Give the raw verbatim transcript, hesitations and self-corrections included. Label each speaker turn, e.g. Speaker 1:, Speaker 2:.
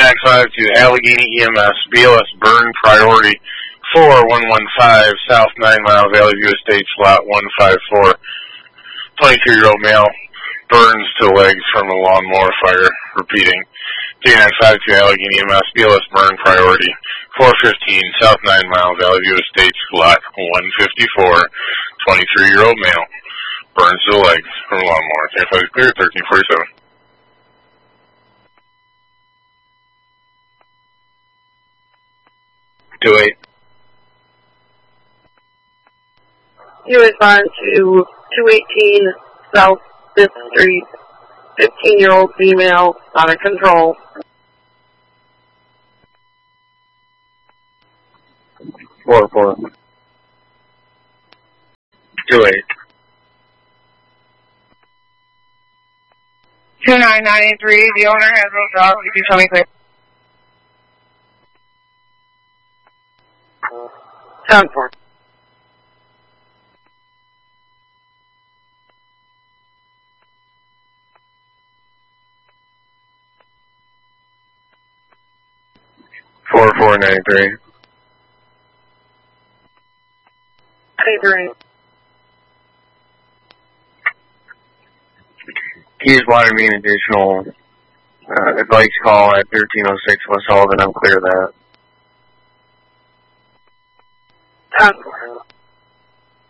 Speaker 1: nine five to Allegheny E M S, B L S burn priority four one one five, South nine mile, Valley View Estates, lot one five four. twenty-three-year-old male burns to legs from a lawnmower fire. Repeating. three nine five to Allegheny E M S, B L S burn priority four fifteen, South nine mile, Valley View Estates, lot one fifty-four. twenty-three-year-old male burns to the legs from a lawnmower. three five clear, thirteen forty-seven. two eight.
Speaker 2: You respond to two eighteen South fifth Street, fifteen-year-old female, out of control.
Speaker 1: four four. two eight.
Speaker 2: two nine nine eight three, the owner has those dogs. If you tell me clear. seven four.
Speaker 1: four four nine three.
Speaker 2: eight three.
Speaker 1: Keys water mean additional uh, advice call at thirteen oh six West Sullivan. I'm clear of that.
Speaker 2: ten four.